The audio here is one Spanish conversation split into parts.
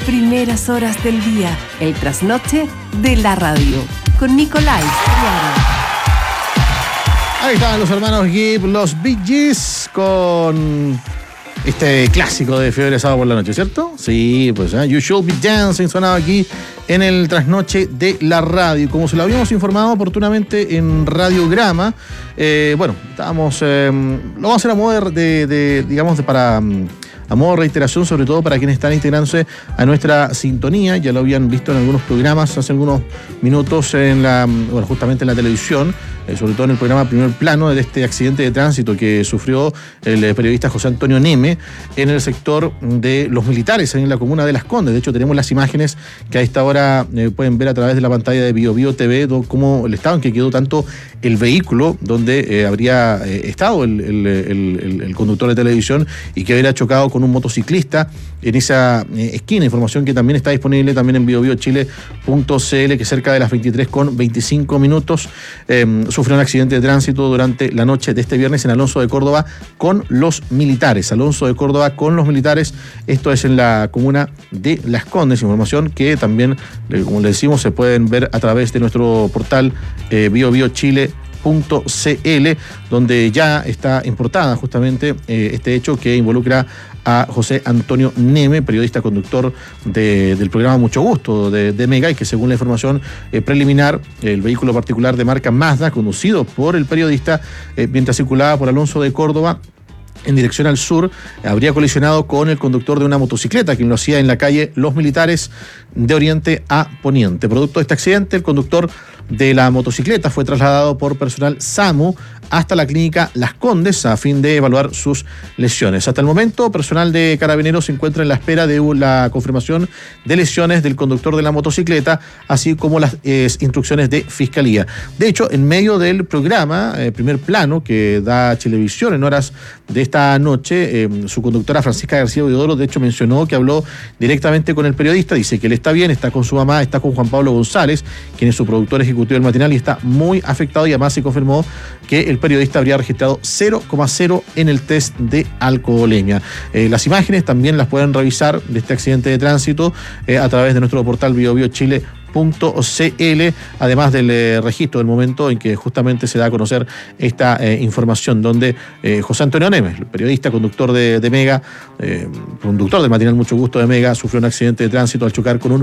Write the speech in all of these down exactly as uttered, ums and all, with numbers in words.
primeras horas del día, el trasnoche de la radio, con Nicolás Triana. Ahí estaban los hermanos Gibb, los Bee Gees, con este clásico de Fiebre de Sábado por la Noche, ¿cierto? Sí, pues ¿eh? You Should Be Dancing sonaba aquí en el trasnoche de la radio. Como se lo habíamos informado oportunamente en Radiograma, eh, bueno, estábamos, eh, lo vamos a hacer a modo de, de digamos, de para... a modo de reiteración, sobre todo para quienes están integrándose a nuestra sintonía. Ya lo habían visto en algunos programas hace algunos minutos, en la, bueno, justamente en la televisión, eh, sobre todo en el programa Primer Plano, de este accidente de tránsito que sufrió el eh, periodista José Antonio Neme en el sector de los militares, en la comuna de Las Condes. De hecho, tenemos las imágenes que a esta hora eh, pueden ver a través de la pantalla de Bio Bio T V, do, como el estado en que quedó tanto el vehículo donde eh, habría eh, estado el, el, el, el, el conductor de televisión y que hubiera chocado con un motociclista en esa eh, esquina. Información que también está disponible también en bio bio chile punto c l, que cerca de las veintitrés con veinticinco minutos eh, sufrió un accidente de tránsito durante la noche de este viernes en Alonso de Córdoba con los militares. Alonso de Córdoba con los militares, esto es en la comuna de Las Condes. Información que también, eh, como les decimos, se pueden ver a través de nuestro portal eh, bio bio chile punto c l, donde ya está importada justamente eh, este hecho que involucra a José Antonio Neme, periodista conductor de, del programa Mucho Gusto de, de Mega, y que según la información eh, preliminar, el vehículo particular de marca Mazda, conducido por el periodista, eh, mientras circulaba por Alonso de Córdoba en dirección al sur, habría colisionado con el conductor de una motocicleta, quien lo hacía en la calle Los Militares, de oriente a poniente. Producto de este accidente, el conductor de la motocicleta fue trasladado por personal SAMU hasta la clínica Las Condes a fin de evaluar sus lesiones. Hasta el momento, personal de Carabineros se encuentra en la espera de la confirmación de lesiones del conductor de la motocicleta, así como las eh, instrucciones de Fiscalía. De hecho, en medio del programa eh, Primer Plano, que da Chilevisión en horas de esta noche, eh, su conductora Francisca García Huidobro, de hecho, mencionó que habló directamente con el periodista. Dice que él está bien, está con su mamá, está con Juan Pablo González, quien es su productor ejecutivo del matinal, y está muy afectado, y además se confirmó que el periodista habría registrado cero coma cero en el test de alcoholemia. Eh, las imágenes también las pueden revisar de este accidente de tránsito eh, a través de nuestro portal bio bio chile punto c l, además del eh, registro del momento en que justamente se da a conocer esta eh, información, donde eh, José Antonio Neme, el periodista, conductor de, de Mega, eh, conductor del matinal Mucho Gusto de Mega, sufrió un accidente de tránsito al chocar con un, uh,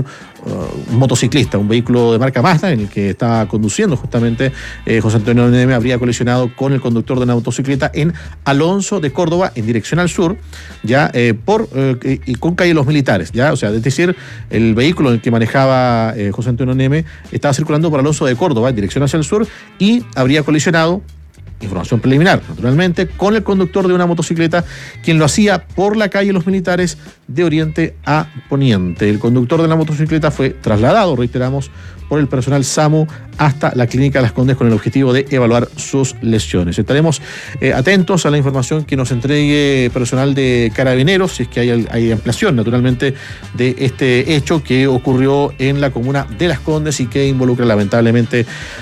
un motociclista, un vehículo de marca Mazda en el que estaba conduciendo justamente eh, José Antonio Neme. Habría colisionado con el conductor de una motocicleta en Alonso de Córdoba en dirección al sur, ya eh, por eh, y con calle Los Militares, ya, o sea, es decir, el vehículo en el que manejaba eh, José Antonio Neme estaba circulando por Alonso de Córdoba en dirección hacia el sur y habría colisionado, información preliminar, naturalmente, con el conductor de una motocicleta, quien lo hacía por la calle Los Militares de oriente a poniente. El conductor de la motocicleta fue trasladado, reiteramos, por el personal SAMU hasta la clínica Las Condes con el objetivo de evaluar sus lesiones. Estaremos eh, atentos a la información que nos entregue personal de Carabineros, si es que hay, hay ampliación, naturalmente, de este hecho que ocurrió en la comuna de Las Condes y que involucra lamentablemente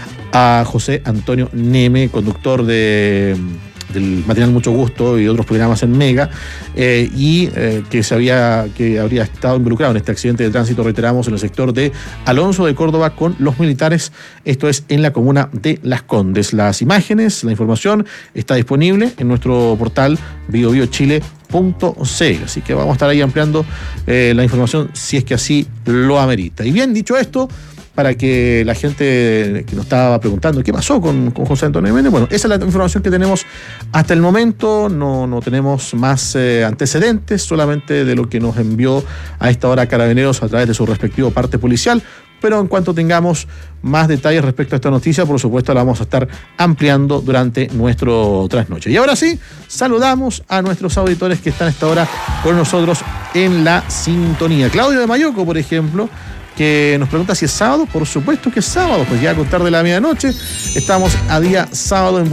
a José Antonio Neme, conductor de del matinal Mucho Gusto y de otros programas en Mega, eh, y eh, que se había que habría estado involucrado en este accidente de tránsito, reiteramos, en el sector de Alonso de Córdoba con los militares, esto es en la comuna de Las Condes. Las imágenes, la información está disponible en nuestro portal bio bio chile punto c l, así que vamos a estar ahí ampliando eh, la información si es que así lo amerita. Y bien, dicho esto, para que la gente que nos estaba preguntando qué pasó con, con José Antonio Neme, bueno, esa es la información que tenemos hasta el momento. No, no tenemos más eh, antecedentes, solamente de lo que nos envió a esta hora Carabineros a través de su respectivo parte policial, pero en cuanto tengamos más detalles respecto a esta noticia, por supuesto la vamos a estar ampliando durante nuestro trasnoche. Y ahora sí, saludamos a nuestros auditores que están a esta hora con nosotros en la sintonía. Claudio de Mayoco, por ejemplo, que nos pregunta si es sábado. Por supuesto que es sábado, pues ya a contar de la medianoche estamos a día sábado en